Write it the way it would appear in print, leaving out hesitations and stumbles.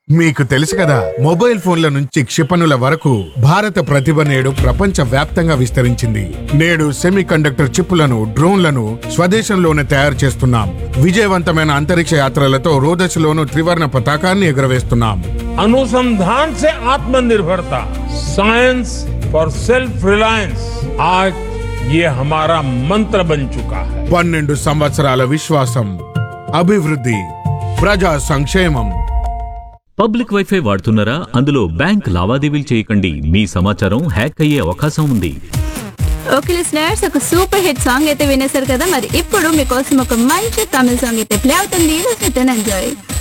మీకు తెలుసు కదా, మొబైల్ ఫోన్ల నుంచి క్షిపణుల వరకు భారత ప్రతిభ నేడు ప్రపంచ వ్యాప్తంగా విస్తరించింది. నేడు సెమీ కండక్టర్ చిప్పులను, డ్రోన్లను స్వదేశంలోనే తయారు చేస్తున్నాం. విజయవంతమైన అంతరిక్ష యాత్రలతో రోదశలోను త్రివర్ణ పతాకాన్ని ఎగురవేస్తున్నాం. अनुसंधान से आत्मनिर्भरता, साइंस फॉर सेल्फ रिलायंस, आज ये हमारा मंत्र बन चुका है. 12 సంవత్సరాల విశ్వాసం, అభివృద్ధి, ప్రజా సంక్షేమం. పబ్లిక్ వైఫై వాడుతున్నారా? అందులో బ్యాంక్ లావాదేవీలు చేయకండి. మీ సమాచారం హ్యాక్ అయ్యే అవకాశం ఉంది. ఓకే లిసనర్స్, ఒక సూపర్ హిట్ సాంగ్ అయితే వినేశారు కదా. మరి ఇప్పుడు మీకోసం ఒక మంచి తమిళ సాంగ్ అయితే ప్లే అవుతుంది. ఎంజాయ్.